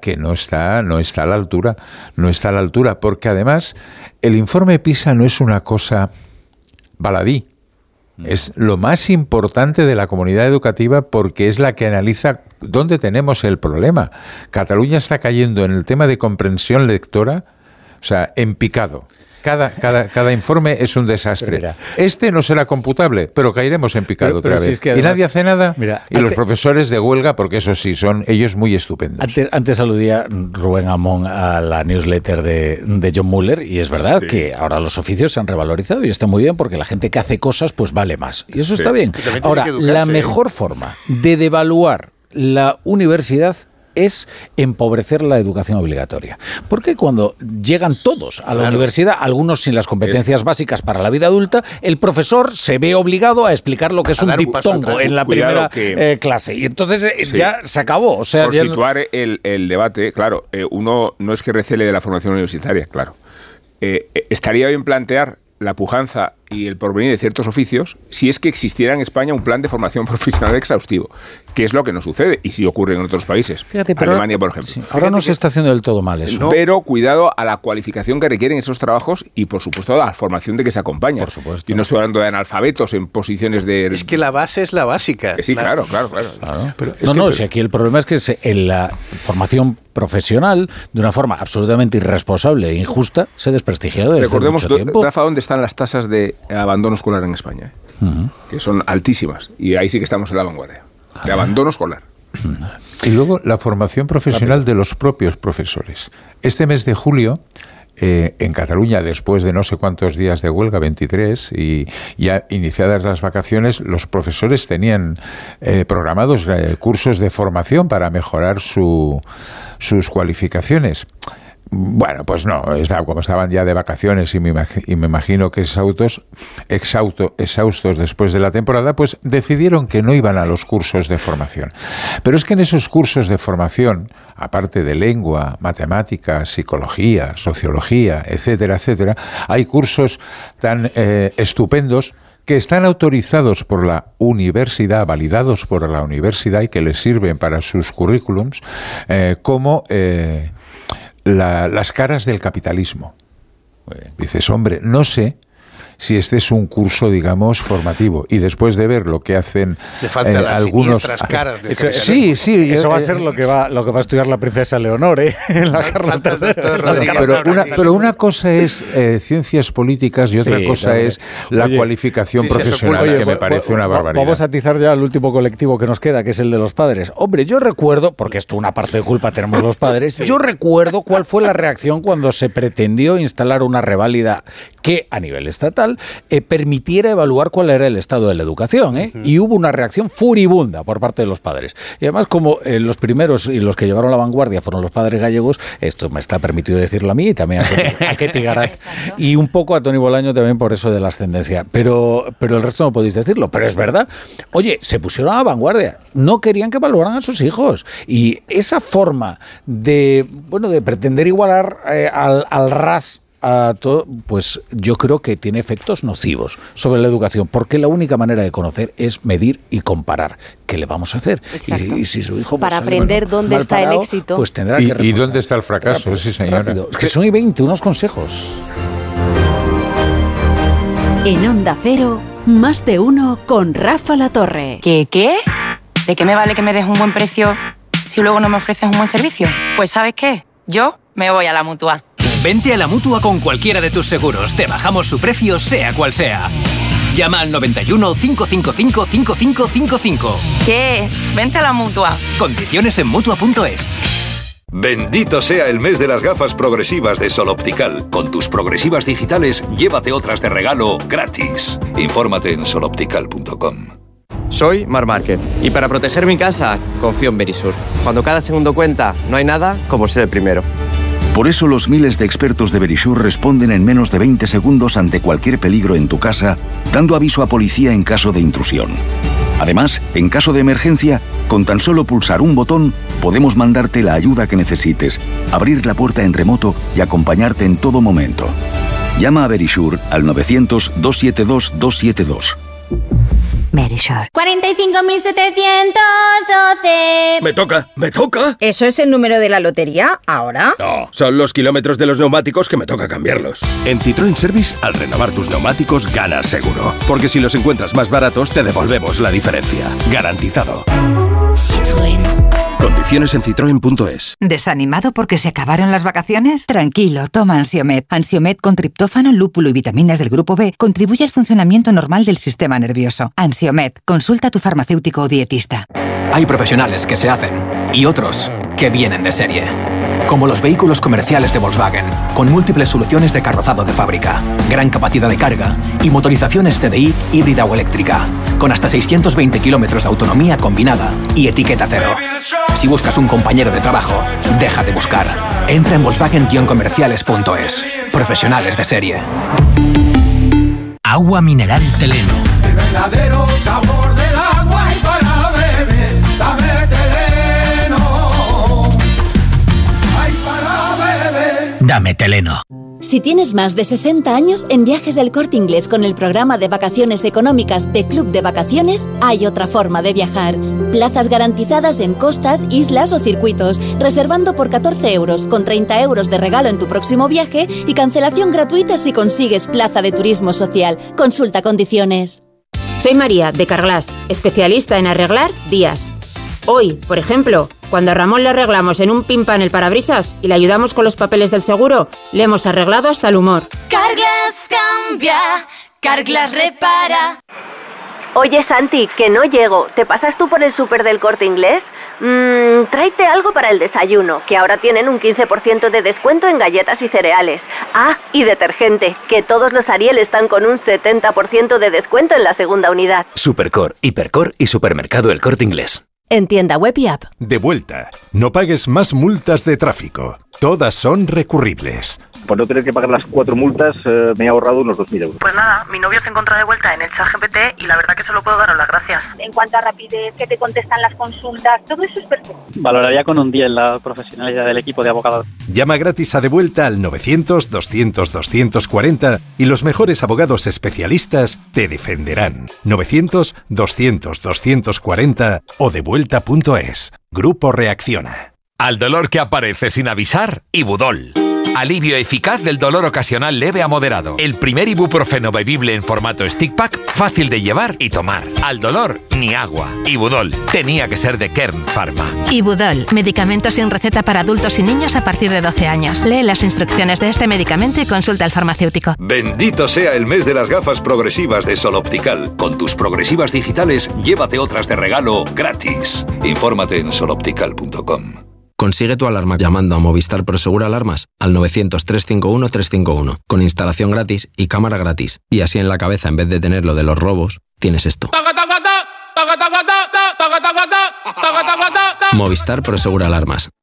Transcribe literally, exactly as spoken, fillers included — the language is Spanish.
que no está, no está a la altura, no está a la altura, porque además el informe PISA no es una cosa baladí. Es lo más importante de la comunidad educativa porque es la que analiza dónde tenemos el problema. Cataluña está cayendo en el tema de comprensión lectora, o sea, en picado. Cada, cada, cada informe es un desastre. Mira, este no será computable, pero caeremos en picado pero, pero otra vez. Si es que además, y nadie hace nada. Mira, y antes, los profesores de huelga, porque eso sí, son ellos muy estupendos. Antes, antes aludía Rubén Amón a la newsletter de, de John Muller, y es verdad sí. que ahora los oficios se han revalorizado y está muy bien porque la gente que hace cosas pues vale más. Y eso sí. está bien. Ahora, la mejor forma de devaluar la universidad es empobrecer la educación obligatoria. Porque cuando llegan todos a la claro. universidad, algunos sin las competencias es. básicas para la vida adulta, el profesor se ve obligado a explicar lo que es a un diptongo en la Cuidado primera que, eh, clase. Y entonces eh, sí. ya se acabó. O sea, Por ya situar no... el, el debate, claro, eh, uno no es que recele de la formación universitaria, claro. Eh, estaría bien plantear la pujanza y el porvenir de ciertos oficios si es que existiera en España un plan de formación profesional exhaustivo, que es lo que no sucede y sí ocurre en otros países. Fíjate, pero Alemania, por ejemplo. Sí, ahora no se está haciendo del todo mal eso. No, pero cuidado a la cualificación que requieren esos trabajos y, por supuesto, a la formación de que se acompaña. Por supuesto. Yo no estoy hablando de analfabetos en posiciones de... Es que la base es la básica. Sí, la... claro, claro, claro. claro. Pero no, que, no, pero... si aquí el problema es que se, en la formación profesional, de una forma absolutamente irresponsable e injusta, se ha desprestigiado desde Recordemos, mucho tiempo. Rafa, ¿dónde están las tasas de abandono escolar en España? ¿eh? Uh-huh. Que son altísimas. Y ahí sí que estamos en la vanguardia. De abandono escolar. Y luego la formación profesional de los propios profesores. Este mes de julio, eh, en Cataluña, después de no sé cuántos días de huelga, veintitrés, y ya iniciadas las vacaciones, los profesores tenían eh, programados eh, cursos de formación para mejorar su, sus cualificaciones. Bueno, pues no, como estaban ya de vacaciones y me, imag- y me imagino que exhaustos, exhausto, exhaustos después de la temporada, pues decidieron que no iban a los cursos de formación. Pero es que en esos cursos de formación, aparte de lengua, matemáticas, psicología, sociología, etcétera, etcétera, hay cursos tan eh, estupendos que están autorizados por la universidad, validados por la universidad y que les sirven para sus currículums, eh, como... Eh, La, las caras del capitalismo. Dices, hombre, no sé si este es un curso, digamos, formativo. Y después de ver lo que hacen Le faltan eh, las algunos... caras del eso, sí, sí. Eso eh, va a ser lo que va, lo que va a estudiar la princesa Leonor, ¿eh? En la Carlos tercero. Pero una, pero una cosa es eh, ciencias políticas y otra sí, cosa claro. es la Oye, sí, cualificación profesional, oye, que me parece una barbaridad. Vamos a atizar ya al último colectivo que nos queda, que es el de los padres. Hombre, yo recuerdo, porque esto una parte de culpa tenemos los padres, sí. yo recuerdo cuál fue la reacción cuando se pretendió instalar una reválida que, a nivel estatal, eh, permitiera evaluar cuál era el estado de la educación, ¿eh? Uh-huh. Y hubo una reacción furibunda por parte de los padres. Y además, como eh, los primeros y los que llevaron la vanguardia fueron los padres gallegos, esto me está permitido decirlo a mí y también a Ketty Garay. Y un poco a Toni Bolaño también por eso de la ascendencia. Pero, pero el resto no podéis decirlo. Pero es verdad. Oye, se pusieron a la vanguardia. No querían que evaluaran a sus hijos. Y esa forma de, bueno, de pretender igualar eh, al, al ras a todo, pues yo creo que tiene efectos nocivos sobre la educación, porque la única manera de conocer es medir y comparar. ¿Qué le vamos a hacer? Y, y si su hijo para pues, aprender bueno, dónde está parado, el éxito, pues tendrá y, que y dónde está el fracaso, rápido, sí señora. Rápido. Es que son y veinte unos consejos. En Onda Cero, más de uno con Rafa Latorre. ¿Qué qué? ¿De qué me vale que me des un buen precio si luego no me ofreces un buen servicio? Pues ¿sabes qué? Yo me voy a la Mutua. Vente a la Mutua con cualquiera de tus seguros. Te bajamos su precio, sea cual sea. Llama al noventa y uno, cinco cinco cinco, cinco cinco cinco cinco. ¿Qué? Vente a la Mutua. Condiciones en Mutua punto es. Bendito sea el mes de las gafas progresivas de Sol Optical. Con tus progresivas digitales, llévate otras de regalo gratis. Infórmate en sol optical punto com. Soy Marc Márquez y para proteger mi casa confío en Verisur. Cuando cada segundo cuenta, no hay nada como ser el primero. Por eso los miles de expertos de Verisur responden en menos de veinte segundos ante cualquier peligro en tu casa, dando aviso a policía en caso de intrusión. Además, en caso de emergencia, con tan solo pulsar un botón, podemos mandarte la ayuda que necesites, abrir la puerta en remoto y acompañarte en todo momento. Llama a Verisur al novecientos, doscientos setenta y dos, doscientos setenta y dos. Verisure. cuarenta y cinco mil setecientos doce. Me toca, me toca. ¿Eso es el número de la lotería ahora? No, son los kilómetros de los neumáticos que me toca cambiarlos. En Citroën Service, al renovar tus neumáticos, ganas seguro. Porque si los encuentras más baratos, te devolvemos la diferencia. Garantizado. Citroën. Condiciones en citroen punto es. ¿Desanimado porque se acabaron las vacaciones? Tranquilo, toma Ansiomed. Ansiomed con triptófano, lúpulo y vitaminas del grupo B contribuye al funcionamiento normal del sistema nervioso. Ansiomed, consulta a tu farmacéutico o dietista. Hay profesionales que se hacen y otros que vienen de serie. Como los vehículos comerciales de Volkswagen, con múltiples soluciones de carrozado de fábrica, gran capacidad de carga y motorizaciones T D I híbrida o eléctrica, con hasta seiscientos veinte kilómetros de autonomía combinada y etiqueta cero. Si buscas un compañero de trabajo, deja de buscar. Entra en volkswagen guion comerciales punto es. Profesionales de serie. Agua mineral Teleno. El verdadero sabor del agua y para beber, dame Teleno. Ay, para beber. Dame Teleno. Si tienes más de sesenta años, en Viajes del Corte Inglés con el programa de vacaciones económicas de Club de Vacaciones, hay otra forma de viajar. Plazas garantizadas en costas, islas o circuitos, reservando por catorce euros, con treinta euros de regalo en tu próximo viaje y cancelación gratuita si consigues plaza de turismo social. Consulta condiciones. Soy María, de Carglass, especialista en arreglar vías. Hoy, por ejemplo, cuando a Ramón le arreglamos en un pimpan el parabrisas y le ayudamos con los papeles del seguro, le hemos arreglado hasta el humor. Carglass cambia, Carglass repara. Oye, Santi, que no llego. ¿Te pasas tú por el súper del Corte Inglés? Mmm, tráete algo para el desayuno, que ahora tienen un quince por ciento de descuento en galletas y cereales. Ah, y detergente, que todos los Ariel están con un setenta por ciento de descuento en la segunda unidad. Supercor, Hipercor y Supermercado El Corte Inglés. En tienda web y app. De vuelta. No pagues más multas de tráfico. Todas son recurribles. Por no tener que pagar las cuatro multas, eh, me he ahorrado unos dos mil euros. Pues nada, mi novio se encuentra de vuelta en el ChatGPT y la verdad que solo puedo daros las gracias. En cuanto a rapidez, que te contestan las consultas, todo eso es perfecto. Valoraría con un diez la profesionalidad del equipo de abogados. Llama gratis a De Vuelta al novecientos, doscientos, doscientos cuarenta y los mejores abogados especialistas te defenderán. novecientos, doscientos, doscientos cuarenta o devuelta punto es. Grupo Reacciona. Al dolor que aparece sin avisar, Ibudol. Alivio eficaz del dolor ocasional leve a moderado. El primer ibuprofeno bebible en formato stick pack, fácil de llevar y tomar. Al dolor, ni agua. Ibudol. Tenía que ser de Kern Pharma. Ibudol. Medicamento sin receta para adultos y niños a partir de doce años. Lee las instrucciones de este medicamento y consulta al farmacéutico. Bendito sea el mes de las gafas progresivas de Sol Optical. Con tus progresivas digitales, llévate otras de regalo gratis. Infórmate en sol optical punto com. Consigue tu alarma llamando a Movistar Prosegur Alarmas al novecientos, trescientos cincuenta y uno, trescientos cincuenta y uno, con instalación gratis y cámara gratis. Y así en la cabeza, en vez de tener lo de los robos, tienes esto. Movistar Prosegur Alarmas.